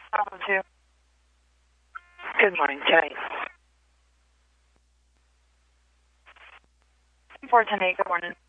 Bravo 2. Good morning, Jenny. 410-8, good morning.